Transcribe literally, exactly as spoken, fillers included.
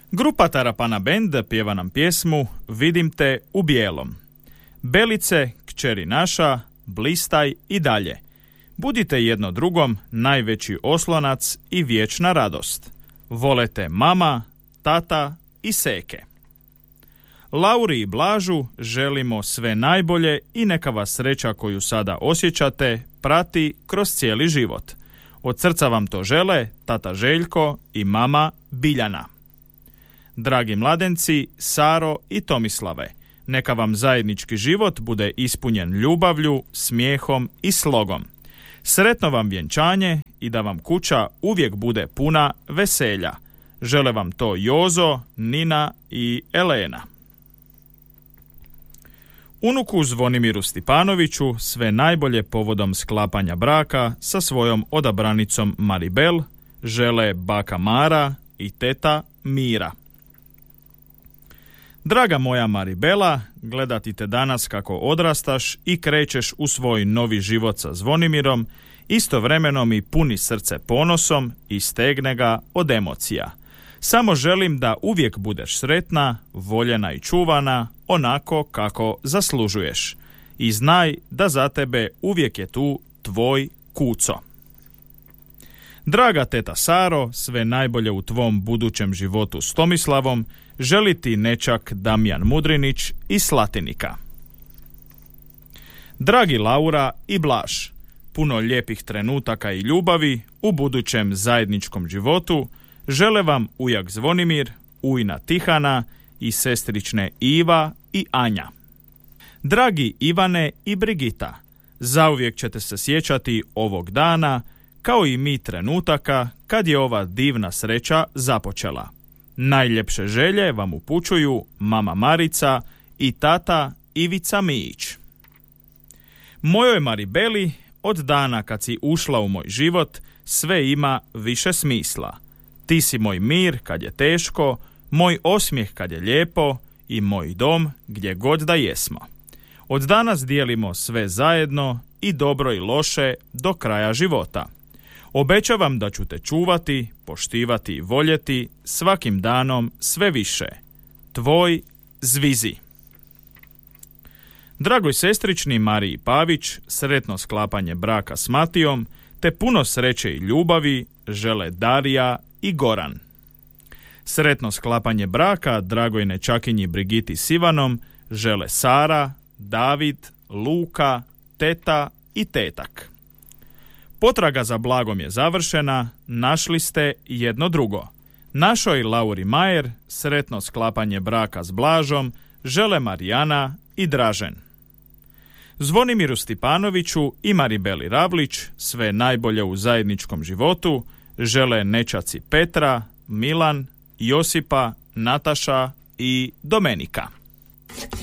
Grupa Tarapana Band pjeva nam pjesmu Vidim te u bijelom. Belice, kćeri naša, blistaj i dalje. Budite jedno drugom najveći oslonac i vječna radost. Volete mama, tata i seke. Lauri i Blažu želimo sve najbolje i neka vas sreća koju sada osjećate prati kroz cijeli život. Od srca vam to žele tata Željko i mama Biljana. Dragi mladenci, Saro i Tomislave, neka vam zajednički život bude ispunjen ljubavlju, smijehom i slogom. Sretno vam vjenčanje i da vam kuća uvijek bude puna veselja. Žele vam to Jozo, Nina i Elena. Unuku Zvonimiru Stipanoviću sve najbolje povodom sklapanja braka sa svojom odabranicom Maribel žele baka Mara i teta Mira. Draga moja Maribela, gledati te danas kako odrastaš i krećeš u svoj novi život sa Zvonimirom, istovremeno mi puni srce ponosom i stegne ga od emocija. Samo želim da uvijek budeš sretna, voljena i čuvana, onako kako zaslužuješ. I znaj da za tebe uvijek je tu tvoj Kuco. Draga teta Saro, sve najbolje u tvom budućem životu s Tomislavom, želi ti nečak Damjan Mudrinić iz Slatinika. Dragi Laura i Blaž, puno lijepih trenutaka i ljubavi u budućem zajedničkom životu žele vam ujak Zvonimir, ujna Tihana i sestrične Iva i Anja. Dragi Ivane i Brigita, zauvijek ćete se sjećati ovog dana, kao i mi trenutaka kad je ova divna sreća započela. Najljepše želje vam upućuju mama Marica i tata Ivica Mijić. Mojoj Maribeli, od dana kad si ušla u moj život, sve ima više smisla. Ti si moj mir kad je teško, moj osmijeh kad je lijepo i moj dom gdje god da jesmo. Od danas dijelimo sve zajedno i dobro i loše do kraja života. Obećavam da ću te čuvati, poštivati i voljeti svakim danom sve više. Tvoj Zvizi. Dragoj sestrični Mariji Pavić, sretno sklapanje braka s Matijom, te puno sreće i ljubavi žele Darija i Goran. Sretno sklapanje braka dragoj nečakinji Brigiti s Ivanom žele Sara, David, Luka, teta i tetak. Potraga za blagom je završena, našli ste jedno drugo. Našoj Lauri Majer sretno sklapanje braka s Blažom žele Marijana i Dražen. Zvonimiru Stipanoviću i Maribeli Ravlić sve najbolje u zajedničkom životu žele nečaci Petra, Milan, Josipa, Nataša i Domenika.